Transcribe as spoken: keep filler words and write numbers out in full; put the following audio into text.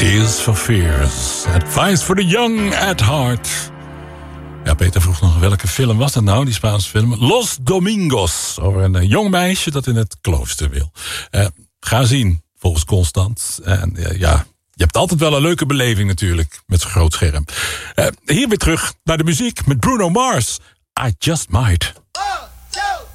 Tears for Fears. Advice for the young at heart. Ja, Peter vroeg nog welke film was dat nou, die Spaanse film? Los Domingos, over een jong meisje dat in het klooster wil. Uh, ga zien, volgens Constant. En uh, ja, je hebt altijd wel een leuke beleving natuurlijk, met zo'n groot scherm. Uh, hier weer terug naar de muziek met Bruno Mars. I Just Might.